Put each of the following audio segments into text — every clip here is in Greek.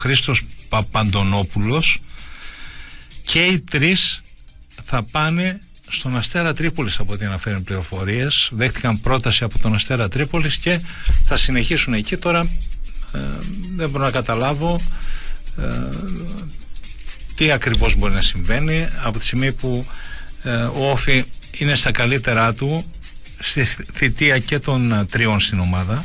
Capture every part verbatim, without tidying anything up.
Χρήστος Παπαντονόπουλος, και οι τρεις θα πάνε στον Αστέρα Τρίπολης, από ό,τι αναφέρουν πληροφορίες. Δέχτηκαν πρόταση από τον Αστέρα Τρίπολης και θα συνεχίσουν εκεί. Τώρα ε, δεν μπορώ να καταλάβω ε, τι ακριβώς μπορεί να συμβαίνει από τη στιγμή που ε, ο Όφη είναι στα καλύτερά του στη θητεία και των τριών στην ομάδα,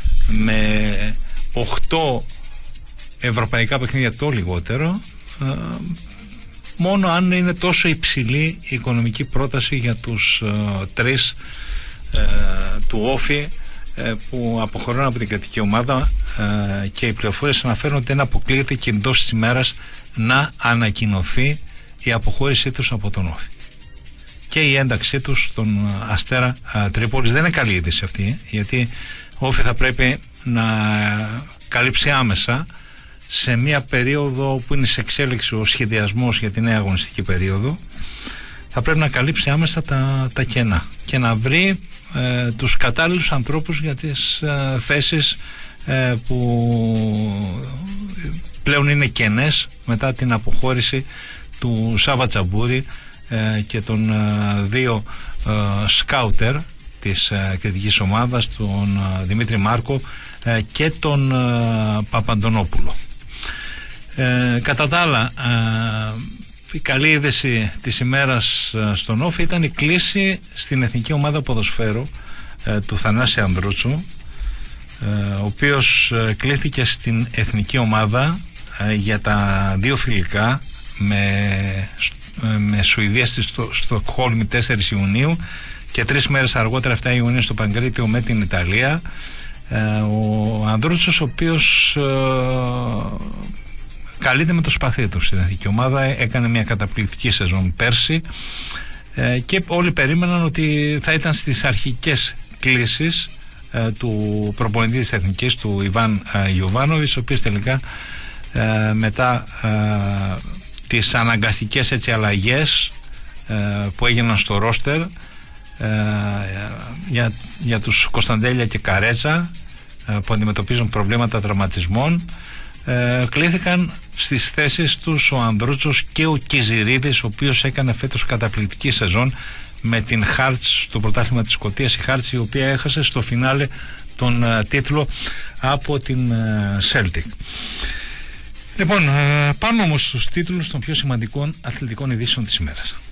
με οχτώ ευρωπαϊκά παιχνίδια το λιγότερο, ε, μόνο αν είναι τόσο υψηλή η οικονομική πρόταση για τους ε, τρεις ε, του Όφη ε, που αποχωρούν από την κρατική ομάδα, ε, και οι πληροφορίες αναφέρουν ότι δεν αποκλείεται και εντός της ημέρας να ανακοινωθεί η αποχώρησή τους από τον Όφη και η ένταξή τους στον Αστέρα ε, Τρίπολης. Δεν είναι καλή είδηση αυτή, γιατί ο Όφη θα πρέπει να καλύψει άμεσα σε μια περίοδο που είναι σε εξέλιξη ο σχεδιασμός για τη νέα αγωνιστική περίοδο. Θα πρέπει να καλύψει άμεσα τα, τα κενά και να βρει ε, τους κατάλληλους ανθρώπους για τις ε, θέσεις ε, που πλέον είναι κενές μετά την αποχώρηση του Σάβα Τσαμπούρη ε, και των ε, δύο ε, σκάουτερ της ε, κριτικής ομάδας, τον ε, Δημήτρη Μάρκο ε, και τον ε, Παπαντονόπουλο. Ε, κατά τα άλλα, ε, η καλή είδηση της ημέρας ε, στον Όφη ήταν η κλήση στην Εθνική Ομάδα Ποδοσφαίρου ε, του Θανάση Ανδρούτσου, ε, ο οποίος ε, κλήθηκε στην Εθνική Ομάδα ε, για τα δύο φιλικά με, ε, με Σουηδία στη στο, Στοκχόλμη τέσσερις Ιουνίου και τρεις μέρες αργότερα, εφτά Ιουνίου, στο Παγκρίτιο με την Ιταλία. Ε, ο Ανδρούτσος, ο οποίος ε, καλείται με το σπαθί του στην εθνική ομάδα, έκανε μια καταπληκτική σεζόν πέρσι ε, και όλοι περίμεναν ότι θα ήταν στις αρχικές κλήσεις ε, του προπονητή της εθνικής, του Ιβάν ε, Γιοβάνοβιτς, ο οποίος τελικά ε, μετά ε, τις αναγκαστικές έτσι αλλαγές ε, που έγιναν στο ρόστερ ε, για, για τους Κωνσταντέλια και Καρέτσα ε, που αντιμετωπίζουν προβλήματα τραυματισμών, ε, κλήθηκαν στις θέσεις τους ο Ανδρούτσος και ο Κιζηρίδης, ο οποίος έκανε φέτος καταπληκτική σεζόν με την Hearts στο πρωτάθλημα της Σκωτίας, η Hearts η οποία έχασε στο φινάλε τον uh, τίτλο από την uh, Celtic. Λοιπόν, uh, πάμε όμως στους τίτλους των πιο σημαντικών αθλητικών ειδήσεων της ημέρας.